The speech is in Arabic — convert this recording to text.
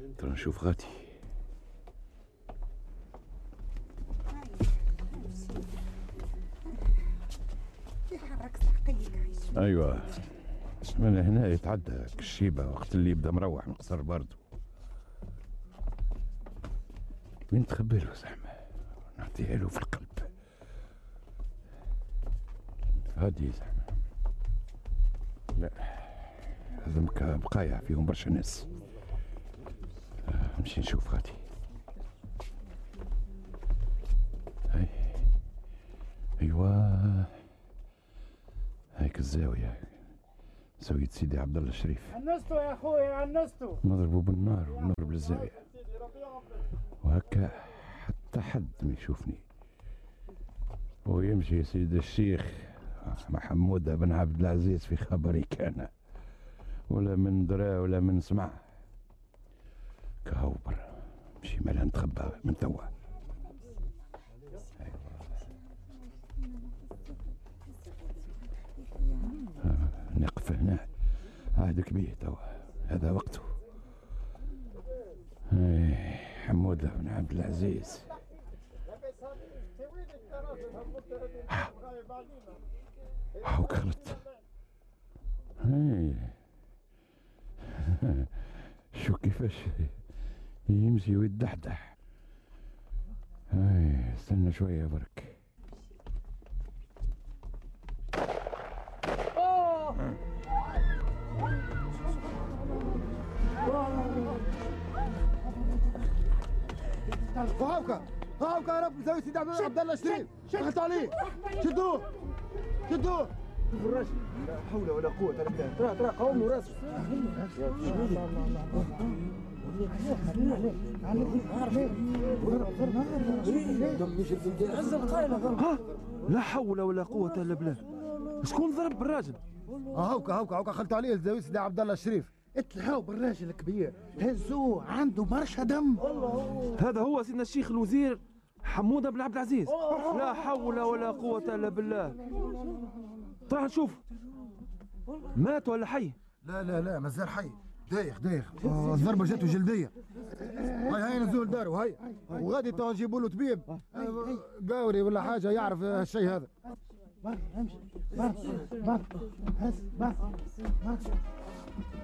ترى نشوف غادي. ايوه من هنا يتعدى الشيبه وقت اللي يبدا مروح من قصر باردو. وين تخبي له زعما؟ نعطيها له في القلب هادي زعما. لا هذا بقايع فيهم برشا ناس. نمشي نشوف غادي. هاي ايوا هيك الزاوية زاوية سيدي عبد الله الشريف. عنستو يا خويا عنستو. نضربوا بالنار ونضرب للزاوية وهكا حتى حد ما يشوفني. ويمشي سيدي الشيخ محمود بن عبد العزيز في خبري كان ولا من درا ولا من سمع. كهوبر مشي مالها نتخبى من توا. نقف هنا عهدك بيه توا هذا وقته. حمود بن عبد العزيز وكرت. شو كيفاش يمشي ويدحدح. استنى شوية برك. هاوكا يا رب زاوية سيدي عبد الله الشريف. دخلت عليه. شدوه شدوه. شوف الراجل لا حول ولا قوة الا بالله. ترى قوم وراسه. لا حول ولا قوة الا بالله. شكون ضرب بالراجل؟ هاوكا خلت عليه زاوية سيدي عبد الله الشريف. اتلهاو بالراجل الكبير هزوه عنده برشا دم. هذا هو سيدنا الشيخ الوزير حمود بن عبد العزيز. لا حول ولا قوة الا بالله. طرح نشوف مات ولا حي؟ لا مازال حي. دايخ الضربة جاته جلدية. هاي نزول دارو هاي وغادي تو نجيبوا له طبيب قاوري ولا حاجة يعرف الشيء هذا. امشي